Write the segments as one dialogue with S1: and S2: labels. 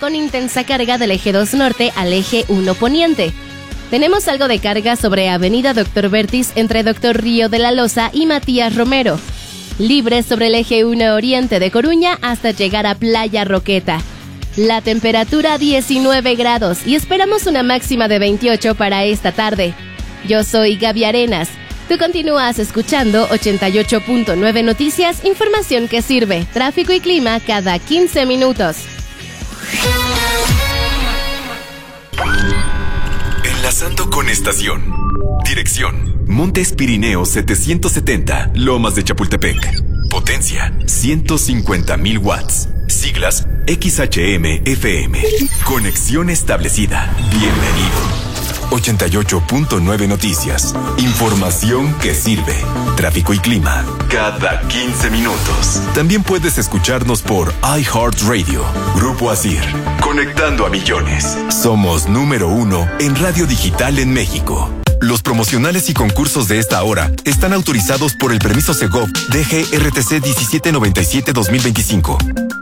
S1: con intensa carga del eje 2 norte al eje 1 poniente. Tenemos algo de carga sobre Avenida Dr. Bertis entre Dr. Río de la Loza y Matías Romero. Libre sobre el eje 1 oriente de Coruña hasta llegar a Playa Roqueta. La temperatura 19 grados y esperamos una máxima de 28 para esta tarde. Yo soy Gaby Arenas. Tú continúas escuchando 88.9 Noticias, información que sirve, tráfico y clima cada 15 minutos.
S2: Enlazando con estación. Dirección: Montes Pirineos 770, Lomas de Chapultepec. Potencia: 150,000 watts. Siglas: XHM-FM. Conexión establecida. Bienvenido. 88.9 Noticias. Información que sirve. Tráfico y clima cada 15 minutos. También puedes escucharnos por iHeartRadio. Grupo ASIR. Conectando a millones. Somos número 1 en radio digital en México. Los promocionales y concursos de esta hora están autorizados por el permiso Segov DGRTC 1797-2025.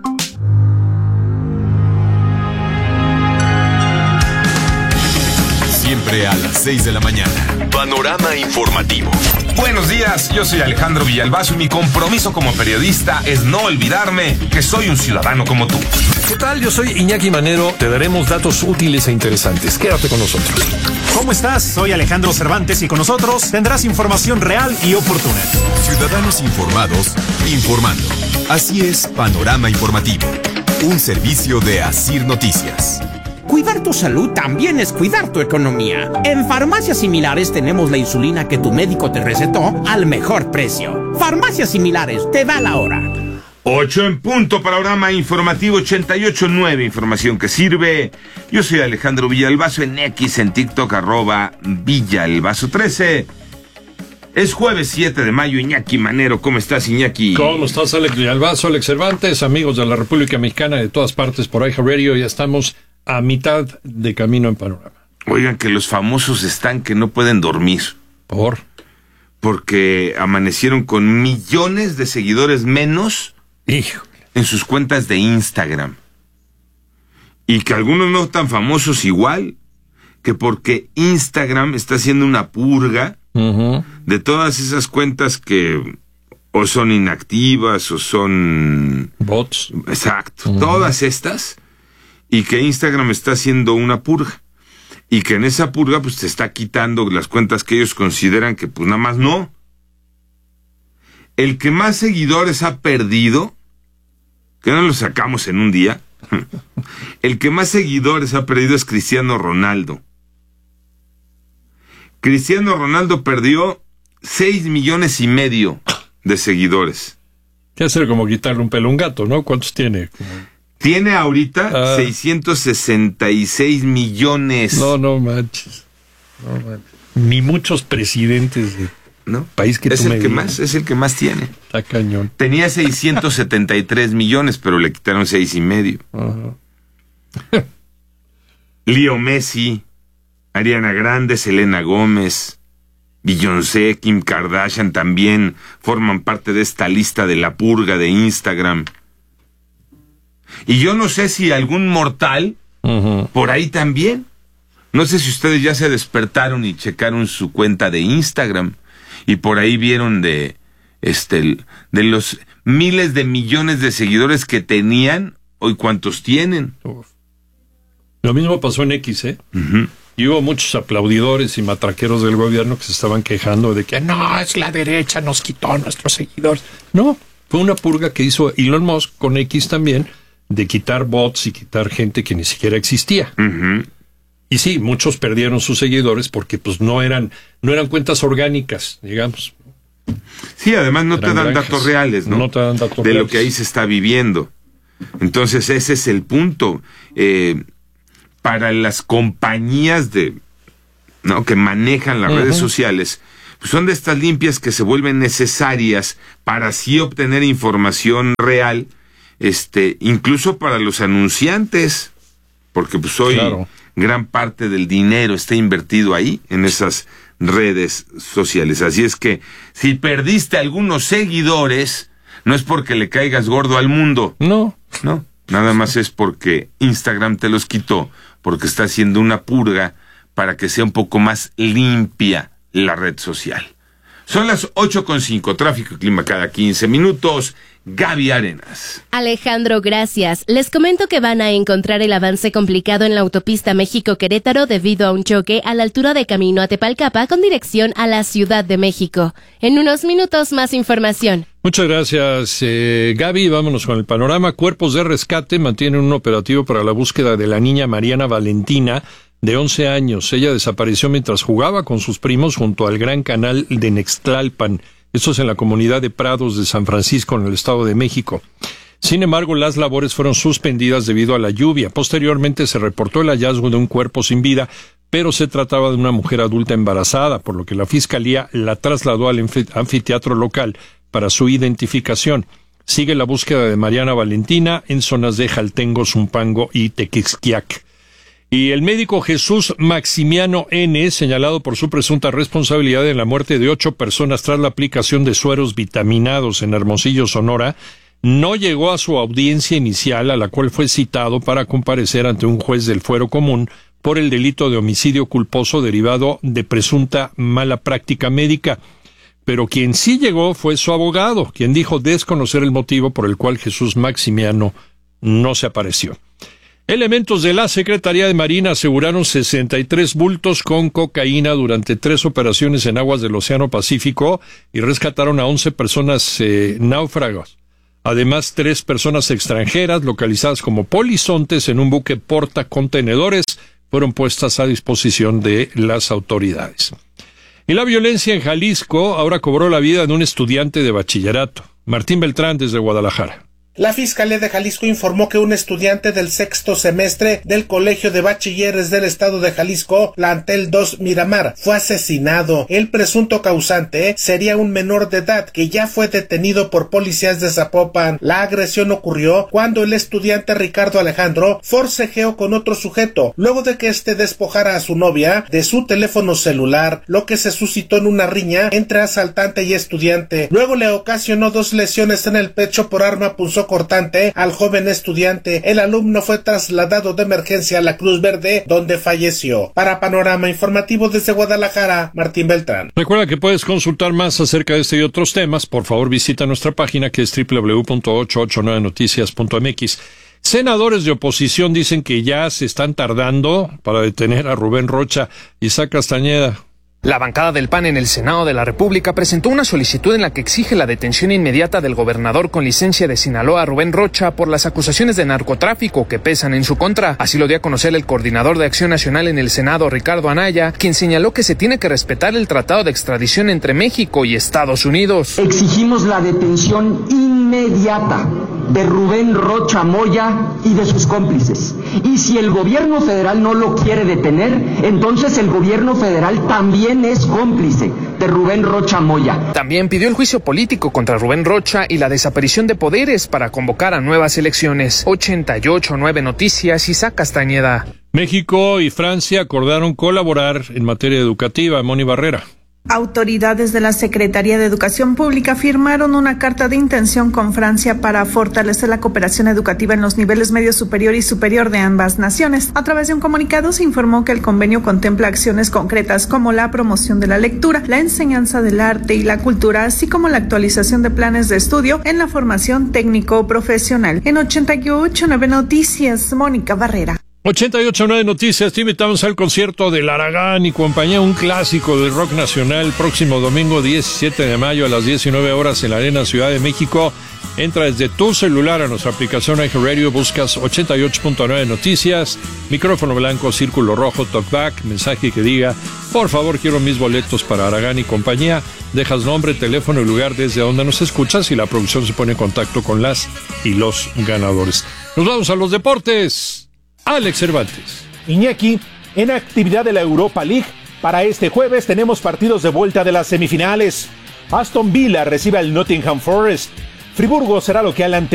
S2: Siempre a las 6 de la mañana. Panorama informativo.
S3: Buenos días, yo soy Alejandro Villalbazo y mi compromiso como periodista es no olvidarme que soy un ciudadano como tú.
S4: ¿Qué tal? Yo soy Iñaki Manero. Te daremos datos útiles e interesantes. Quédate con nosotros.
S5: ¿Cómo estás? Soy Alejandro Cervantes y con nosotros tendrás información real y oportuna.
S2: Ciudadanos informados, informando. Así es Panorama Informativo. Un servicio de ASIR Noticias.
S6: Cuidar tu salud también es cuidar tu economía. En Farmacias Similares tenemos la insulina que tu médico te recetó al mejor precio. Farmacias Similares, te da la hora.
S3: 8 en punto, Panorama Informativo 88.9, información que sirve. Yo soy Alejandro Villalbazo en X, en TikTok, @Villalbazo13. Es jueves 7 de mayo, Iñaki Manero. ¿Cómo estás, Iñaki?
S4: ¿Cómo estás, Alex Villalbazo, Alex Cervantes, amigos de la República Mexicana de todas partes por iHeartRadio? Ya estamos a mitad de camino en Panorama.
S3: Oigan, que los famosos están que no pueden dormir. Porque amanecieron con millones de seguidores menos en sus cuentas de Instagram. Y que algunos no tan famosos igual, que porque Instagram está haciendo una purga de todas esas cuentas que o son inactivas o son
S4: bots.
S3: Exacto, todas estas. Y que Instagram está haciendo una purga. Y que en esa purga pues te está quitando las cuentas que ellos consideran que pues nada más no. El que más seguidores ha perdido, que no lo sacamos en un día, el que más seguidores ha perdido es Cristiano Ronaldo. Cristiano Ronaldo perdió 6,5 millones de seguidores.
S4: ¿Qué hacer? Como quitarle un pelo a un gato, ¿no? ¿Cuántos tiene?
S3: Tiene ahorita 666 millones.
S4: No manches. Ni muchos presidentes de país que
S3: es
S4: tú
S3: el que más, es el que más tiene.
S4: Está cañón.
S3: Tenía 673 millones, pero le quitaron 6,5. Leo Messi, Ariana Grande, Selena Gómez, Beyoncé, Kim Kardashian también forman parte de esta lista de la purga de Instagram. Y yo no sé si algún mortal por ahí también. No sé si ustedes ya se despertaron y checaron su cuenta de Instagram y por ahí vieron de los miles de millones de seguidores que tenían, hoy cuántos tienen.
S4: Lo mismo pasó en X, Y hubo muchos aplaudidores y matraqueros del gobierno que se estaban quejando de que no, es la derecha, nos quitó nuestros seguidores. No, fue una purga que hizo Elon Musk con X también, de quitar bots y quitar gente que ni siquiera existía. Y sí, muchos perdieron sus seguidores porque pues no eran cuentas orgánicas, digamos.
S3: Sí, además no te dan datos reales, ¿no?
S4: No te dan datos
S3: de lo que ahí se está viviendo. Entonces ese es el punto. Para las compañías que manejan las redes sociales, pues son de estas limpias que se vuelven necesarias para así obtener información real, incluso para los anunciantes, porque pues hoy gran parte del dinero está invertido ahí, en esas redes sociales. Así es que si perdiste algunos seguidores, no es porque le caigas gordo al mundo.
S4: No.
S3: Nada más es porque Instagram te los quitó, porque está haciendo una purga para que sea un poco más limpia la red social. Son las 8:05, tráfico y clima cada 15 minutos. Gaby Arenas.
S1: Alejandro, gracias. Les comento que van a encontrar el avance complicado en la autopista México-Querétaro debido a un choque a la altura de camino a Tepalcapa con dirección a la Ciudad de México. En unos minutos más información.
S4: Muchas gracias, Gaby. Vámonos con el panorama. Cuerpos de rescate mantienen un operativo para la búsqueda de la niña Mariana Valentina, de 11 años. Ella desapareció mientras jugaba con sus primos junto al Gran Canal de Nextlalpan. Esto es en la comunidad de Prados de San Francisco, en el Estado de México. Sin embargo, las labores fueron suspendidas debido a la lluvia. Posteriormente se reportó el hallazgo de un cuerpo sin vida, pero se trataba de una mujer adulta embarazada, por lo que la Fiscalía la trasladó al anfiteatro local para su identificación. Sigue la búsqueda de Mariana Valentina en zonas de Jaltengo, Zumpango y Tequixquiac. Y el médico Jesús Maximiano N., señalado por su presunta responsabilidad en la muerte de 8 personas tras la aplicación de sueros vitaminados en Hermosillo, Sonora, no llegó a su audiencia inicial, a la cual fue citado para comparecer ante un juez del fuero común por el delito de homicidio culposo derivado de presunta mala práctica médica. Pero quien sí llegó fue su abogado, quien dijo desconocer el motivo por el cual Jesús Maximiano no se apareció. Elementos de la Secretaría de Marina aseguraron 63 bultos con cocaína durante 3 operaciones en aguas del Océano Pacífico y rescataron a 11 personas náufragos. Además, 3 personas extranjeras localizadas como polizontes en un buque portacontenedores fueron puestas a disposición de las autoridades. Y la violencia en Jalisco ahora cobró la vida de un estudiante de bachillerato. Martín Beltrán, desde Guadalajara.
S7: La Fiscalía de Jalisco informó que un estudiante del 6º semestre del Colegio de Bachilleres del Estado de Jalisco, Plantel 2 Miramar, fue asesinado. El presunto causante sería un menor de edad que ya fue detenido por policías de Zapopan. La agresión ocurrió cuando el estudiante Ricardo Alejandro forcejeó con otro sujeto, luego de que éste despojara a su novia de su teléfono celular, lo que se suscitó en una riña entre asaltante y estudiante. Luego le ocasionó 2 lesiones en el pecho por arma punzocortante al joven estudiante. El alumno fue trasladado de emergencia a la Cruz Verde, donde falleció. Para Panorama Informativo desde Guadalajara, Martín Beltrán.
S4: Recuerda que puedes consultar más acerca de este y otros temas. Por favor, visita nuestra página que es www.889noticias.mx. Senadores de oposición dicen que ya se están tardando para detener a Rubén Rocha. Isaac Castañeda.
S8: La bancada del PAN en el Senado de la República presentó una solicitud en la que exige la detención inmediata del gobernador con licencia de Sinaloa, Rubén Rocha, por las acusaciones de narcotráfico que pesan en su contra. Así lo dio a conocer el coordinador de Acción Nacional en el Senado, Ricardo Anaya, quien señaló que se tiene que respetar el tratado de extradición entre México y Estados Unidos.
S9: Exigimos la detención inmediata de Rubén Rocha Moya y de sus cómplices. Y si el gobierno federal no lo quiere detener, entonces el gobierno federal también es cómplice de Rubén Rocha Moya.
S8: También pidió el juicio político contra Rubén Rocha y la desaparición de poderes para convocar a nuevas elecciones. 88.9 Noticias, Isaac Castañeda.
S4: México y Francia acordaron colaborar en materia educativa. Moni Barrera.
S10: Autoridades de la Secretaría de Educación Pública firmaron una carta de intención con Francia para fortalecer la cooperación educativa en los niveles medio superior y superior de ambas naciones. A través de un comunicado se informó que el convenio contempla acciones concretas como la promoción de la lectura, la enseñanza del arte y la cultura, así como la actualización de planes de estudio en la formación técnico-profesional. En 88.9 Noticias, Mónica Barrera.
S4: 88.9 Noticias, te invitamos al concierto de Aragán y compañía, un clásico del rock nacional, próximo domingo 17 de mayo a las 19 horas en la Arena Ciudad de México. Entra desde tu celular a nuestra aplicación iHeartRadio, buscas 88.9 Noticias, micrófono blanco, círculo rojo, talkback, mensaje que diga, por favor quiero mis boletos para Aragán y compañía, dejas nombre, teléfono y lugar desde donde nos escuchas y la producción se pone en contacto con las y los ganadores. Nos vamos a los deportes. Alex Cervantes.
S5: Iñaki, en actividad de la Europa League, para este jueves tenemos partidos de vuelta de las semifinales. Aston Villa recibe al Nottingham Forest. Friburgo será local ante